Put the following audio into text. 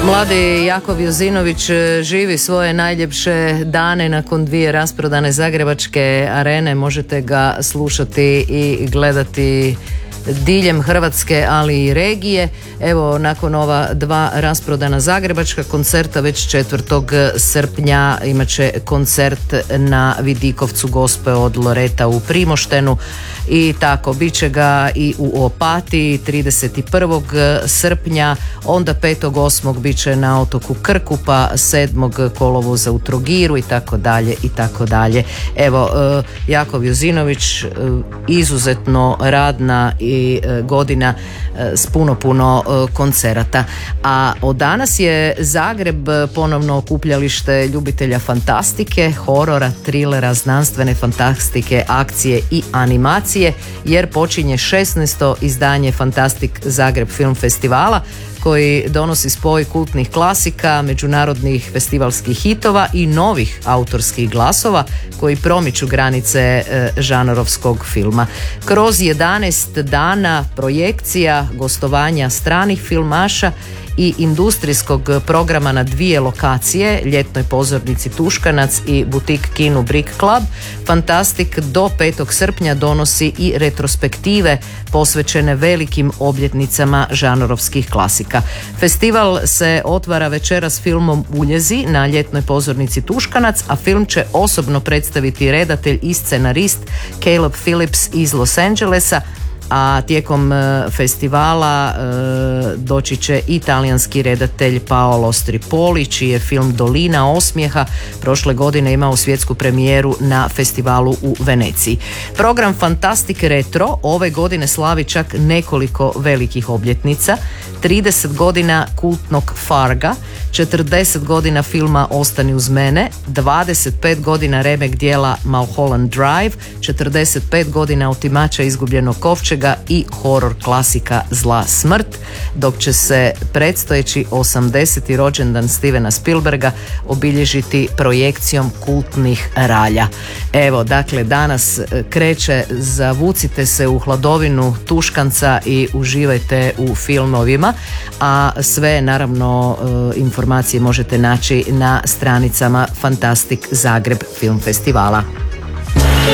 Mladi Jakov Jozinović živi svoje najljepše dane nakon 2 rasprodane zagrebačke arene. Možete ga slušati i gledati diljem Hrvatske, ali i regije. Evo, nakon ova 2 rasprodana zagrebačka koncerta, već 4. srpnja imat će koncert na Vidikovcu Gospe od Loreta u Primoštenu i tako, bit će ga i u Opatiji 31. srpnja, onda 5.8. bit će na otoku Krku, pa 7. kolovoza u Trogiru i tako dalje i tako dalje. Evo, Jakov Jozinović, izuzetno radna i godina s puno koncerata. A od danas je Zagreb ponovno okupljalište ljubitelja fantastike, horora, trilera, znanstvene fantastike, akcije i animacije, jer počinje 16. izdanje Fantastik Zagreb Film Festivala, koji donosi spoj kultnih klasika, međunarodnih festivalskih hitova i novih autorskih glasova koji promiču granice žanrovskog filma. Kroz 11 dana projekcija, gostovanja stranih filmaša i industrijskog programa na 2 lokacije, ljetnoj pozornici Tuškanac i butik kinu Brick Club, Fantastik do 5. srpnja donosi i retrospektive posvećene velikim obljetnicama žanrovskih klasika. Festival se otvara večeras filmom Uljezi na ljetnoj pozornici Tuškanac, a film će osobno predstaviti redatelj i scenarist Caleb Phillips iz Los Angelesa, a tijekom festivala doći će i talijanski redatelj Paolo Stripoli, čiji je film Dolina osmijeha prošle godine imao svjetsku premijeru na festivalu u Veneciji. Program Fantastic Retro ove godine slavi čak nekoliko velikih obljetnica: 30 godina kultnog Farga, 40 godina filma Ostani uz mene, 25 godina remake dijela Mulholland Drive, 45 godina Otimača izgubljenog kovčega i horor klasika Zla smrt, dok će se predstojeći 80. rođendan Stevena Spielberga obilježiti projekcijom kultnih ralja. Evo, dakle, danas kreće, zavucite se u hladovinu Tuškanca i uživajte u filmovima, a sve, naravno, informacije možete naći na stranicama Fantastik Zagreb Film Festivala.